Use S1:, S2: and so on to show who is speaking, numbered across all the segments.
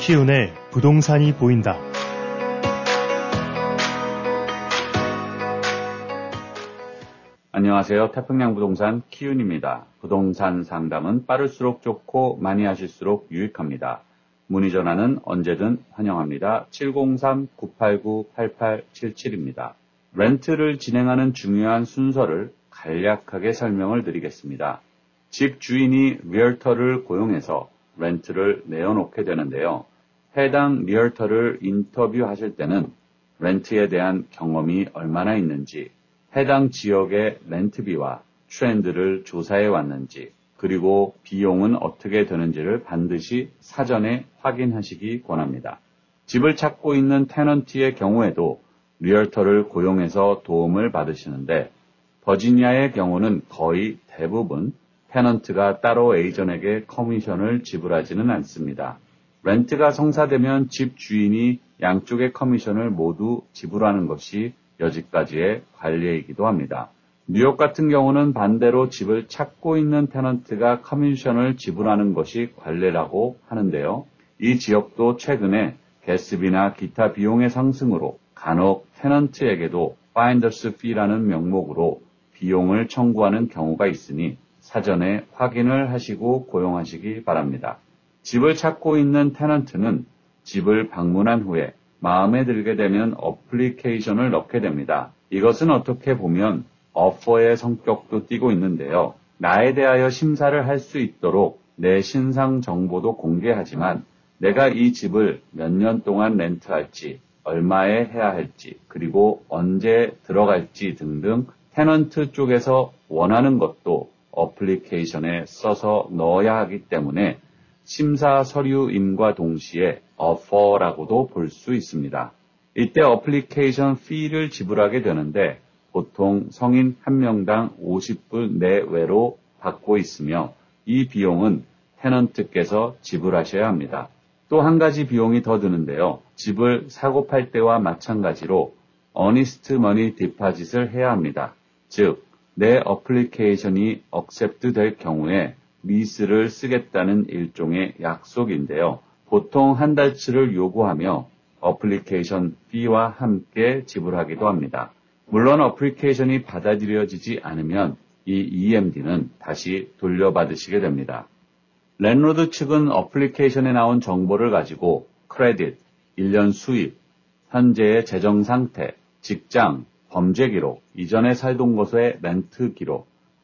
S1: 키운의 부동산이 보인다.
S2: 안녕하세요. 태평양 부동산 키운입니다. 부동산 상담은 빠를수록 좋고 많이 하실수록 유익합니다. 문의 전화는 언제든 환영합니다. 703-989-8877입니다. 렌트를 진행하는 중요한 순서를 간략하게 설명을 드리겠습니다. 집 주인이 리얼터를 고용해서 렌트를 내어놓게 되는데요. 해당 리얼터를 인터뷰하실 때는 렌트에 대한 경험이 얼마나 있는지, 해당 지역의 렌트비와 트렌드를 조사해 왔는지, 그리고 비용은 어떻게 되는지를 반드시 사전에 확인하시기 권합니다. 집을 찾고 있는 테넌트의 경우에도 리얼터를 고용해서 도움을 받으시는데, 버지니아의 경우는 거의 대부분 테넌트가 따로 에이전에게 커미션을 지불하지는 않습니다. 렌트가 성사되면 집 주인이 양쪽의 커미션을 모두 지불하는 것이 여지까지의 관례이기도 합니다. 뉴욕 같은 경우는 반대로 집을 찾고 있는 테넌트가 커미션을 지불하는 것이 관례라고 하는데요. 이 지역도 최근에 가스비나 기타 비용의 상승으로 간혹 테넌트에게도 파인더스 피라는 명목으로 비용을 청구하는 경우가 있으니 사전에 확인을 하시고 고용하시기 바랍니다. 집을 찾고 있는 테넌트는 집을 방문한 후에 마음에 들게 되면 어플리케이션을 넣게 됩니다. 이것은 어떻게 보면 어퍼의 성격도 띠고 있는데요. 나에 대하여 심사를 할 수 있도록 내 신상 정보도 공개하지만 내가 이 집을 몇 년 동안 렌트할지, 얼마에 해야 할지, 그리고 언제 들어갈지 등등 테넌트 쪽에서 원하는 것도 어플리케이션에 써서 넣어야 하기 때문에 심사 서류임과 동시에 어퍼라고도 볼 수 있습니다. 이때 어플리케이션 피를 지불하게 되는데 보통 성인 한 명당 50불 내외로 받고 있으며 이 비용은 테넌트께서 지불하셔야 합니다. 또 한 가지 비용이 더 드는데요. 집을 사고 팔 때와 마찬가지로 어니스트 머니 디파짓을 해야 합니다. 즉, 내 어플리케이션이 억셉트 될 경우에 리스를 쓰겠다는 일종의 약속인데요. 보통 한 달치를 요구하며 어플리케이션 피와 함께 지불하기도 합니다. 물론 어플리케이션이 받아들여지지 않으면 이 EMD는 다시 돌려받으시게 됩니다. 랜로드 측은 어플리케이션에 나온 정보를 가지고 크레딧, 1년 수입, 현재의 재정 상태, 직장, 범죄 기록, 이전에 살던 곳의 렌트 기록,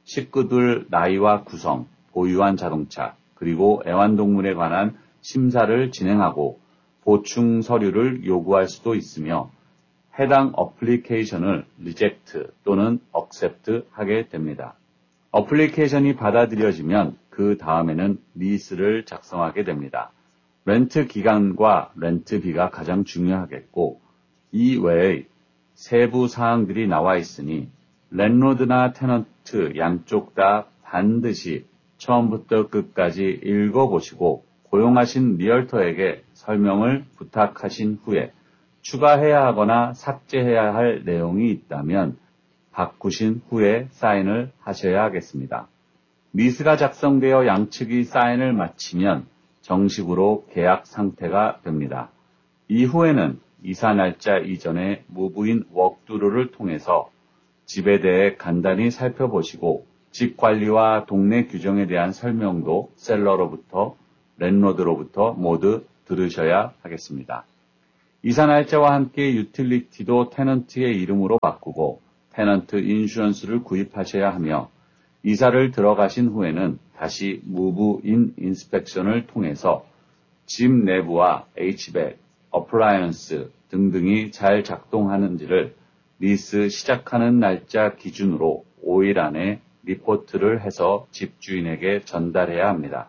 S2: 식구들 나이와 구성, 보유한 자동차, 그리고 애완동물에 관한 심사를 진행하고 보충 서류를 요구할 수도 있으며 해당 어플리케이션을 리젝트 또는 억셉트 하게 됩니다. 어플리케이션이 받아들여지면 그 다음에는 리스를 작성하게 됩니다. 렌트 기간과 렌트비가 가장 중요하겠고 이 외의 세부 사항들이 나와 있으니 랜로드나 테넌트 양쪽 다 반드시 처음부터 끝까지 읽어보시고 고용하신 리얼터에게 설명을 부탁하신 후에 추가해야 하거나 삭제해야 할 내용이 있다면 바꾸신 후에 사인을 하셔야 하겠습니다. 리스가 작성되어 양측이 사인을 마치면 정식으로 계약 상태가 됩니다. 이후에는 이사 날짜 이전에 무브인 워크두루를 통해서 집에 대해 간단히 살펴보시고 집 관리와 동네 규정에 대한 설명도 셀러로부터 랜로드로부터 모두 들으셔야 하겠습니다. 이사 날짜와 함께 유틸리티도 테넌트의 이름으로 바꾸고 테넌트 인슈런스를 구입하셔야 하며 이사를 들어가신 후에는 다시 무브인 인스펙션을 통해서 집 내부와 HVAC, 어플라이언스 등등이 잘 작동하는지를 리스 시작하는 날짜 기준으로 5일 안에 리포트를 해서 집주인에게 전달해야 합니다.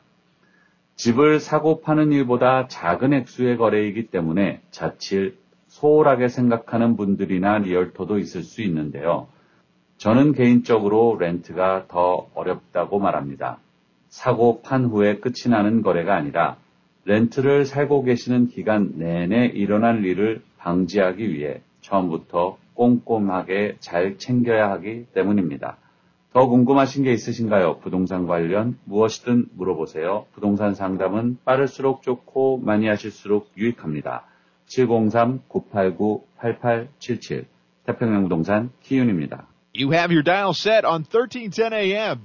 S2: 집을 사고 파는 일보다 작은 액수의 거래이기 때문에 자칫 소홀하게 생각하는 분들이나 리얼터도 있을 수 있는데요. 저는 개인적으로 렌트가 더 어렵다고 말합니다. 사고 판 후에 끝이 나는 거래가 아니라 렌트를 살고 계시는 기간 내내 일어날 일을 방지하기 위해 처음부터 꼼꼼하게 잘 챙겨야 하기 때문입니다. 더 궁금하신 게 있으신가요? 부동산 관련 무엇이든 물어보세요. 부동산 상담은 빠를수록 좋고 많이 하실수록 유익합니다. 703-989-8877 태평양 부동산 키윤입니다.
S3: You have your dial set on 1310 AM.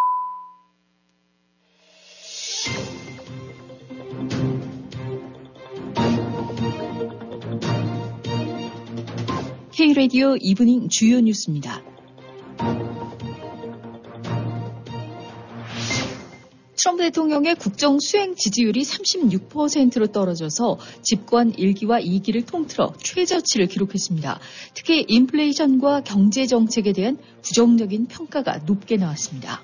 S4: K-라디오 이브닝 주요 뉴스입니다. 트럼프 대통령의 국정 수행 지지율이 36%로 떨어져서 집권 1기와 2기를 통틀어 최저치를 기록했습니다. 특히 인플레이션과 경제 정책에 대한 부정적인 평가가 높게 나왔습니다.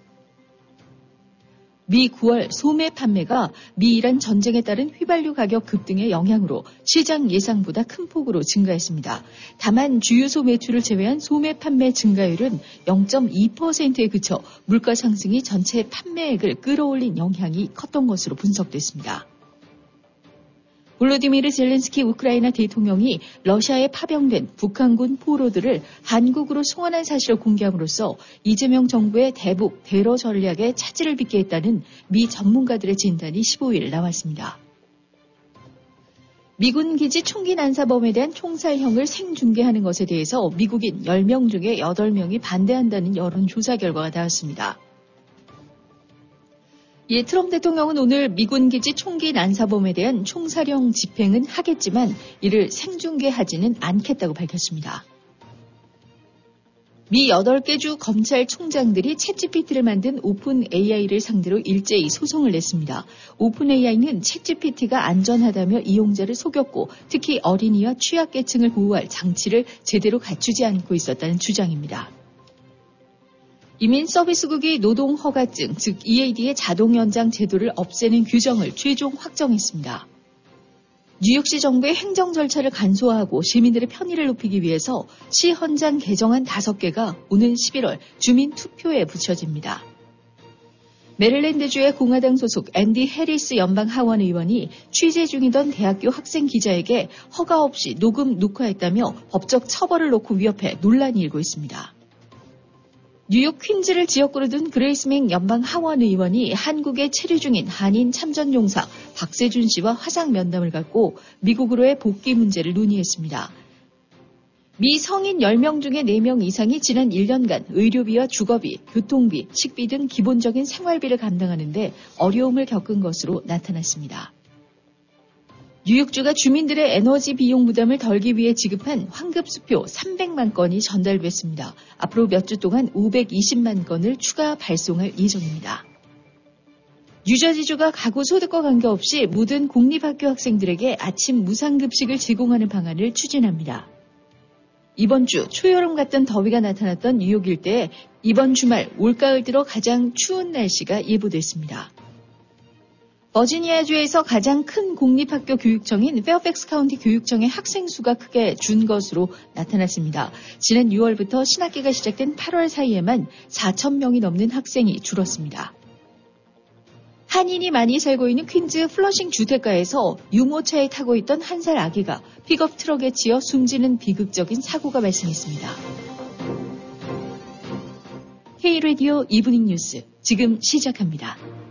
S4: 미 9월 소매 판매가 미-이란 전쟁에 따른 휘발유 가격 급등의 영향으로 시장 예상보다 큰 폭으로 증가했습니다. 다만 주유소 매출을 제외한 소매 판매 증가율은 0.2%에 그쳐 물가 상승이 전체 판매액을 끌어올린 영향이 컸던 것으로 분석됐습니다. 볼로디미르 젤렌스키 우크라이나 대통령이 러시아에 파병된 북한군 포로들을 한국으로 송환한 사실을 공개함으로써 이재명 정부의 대북 대러 전략에 차질을 빚게 했다는 미 전문가들의 진단이 15일 나왔습니다. 미군 기지 총기 난사범에 대한 총살형을 생중계하는 것에 대해서 미국인 10명 중에 8명이 반대한다는 여론조사 결과가 나왔습니다. 예, 트럼프 대통령은 오늘 미군 기지 총기 난사범에 대한 총살형 집행은 하겠지만 이를 생중계하지는 않겠다고 밝혔습니다. 미 8개 주 검찰총장들이 챗GPT를 만든 오픈 AI를 상대로 일제히 소송을 냈습니다. 오픈 AI는 챗GPT가 안전하다며 이용자를 속였고 특히 어린이와 취약계층을 보호할 장치를 제대로 갖추지 않고 있었다는 주장입니다. 이민 서비스국이 노동 허가증, 즉 EAD의 자동 연장 제도를 없애는 규정을 최종 확정했습니다. 뉴욕시 정부의 행정 절차를 간소화하고 시민들의 편의를 높이기 위해서 시 헌장 개정안 5개가 오는 11월 주민 투표에 붙여집니다. 메릴랜드주의 공화당 소속 앤디 해리스 연방 하원 의원이 취재 중이던 대학교 학생 기자에게 허가 없이 녹화했다며 법적 처벌을 놓고 위협해 논란이 일고 있습니다. 뉴욕 퀸즈를 지역구로 둔 그레이스 맥 연방 하원 의원이 한국에 체류 중인 한인 참전용사 박세준 씨와 화상 면담을 갖고 미국으로의 복귀 문제를 논의했습니다. 미 성인 10명 중에 4명 이상이 지난 1년간 의료비와 주거비, 교통비, 식비 등 기본적인 생활비를 감당하는데 어려움을 겪은 것으로 나타났습니다. 뉴욕주가 주민들의 에너지 비용 부담을 덜기 위해 지급한 환급수표 300만 건이 전달됐습니다. 앞으로 몇 주 동안 520만 건을 추가 발송할 예정입니다. 뉴저지주가 가구 소득과 관계없이 모든 공립학교 학생들에게 아침 무상급식을 제공하는 방안을 추진합니다. 이번 주 초여름 같던 더위가 나타났던 뉴욕 일대에 이번 주말 올가을 들어 가장 추운 날씨가 예보됐습니다. 버지니아주에서 가장 큰 공립학교 교육청인 페어팩스 카운티 교육청의 학생 수가 크게 준 것으로 나타났습니다. 지난 6월부터 신학기가 시작된 8월 사이에만 4,000명이 넘는 학생이 줄었습니다. 한인이 많이 살고 있는 퀸즈 플러싱 주택가에서 유모차에 타고 있던 1살 아기가 픽업 트럭에 치여 숨지는 비극적인 사고가 발생했습니다. K-라디오 이브닝 뉴스 지금 시작합니다.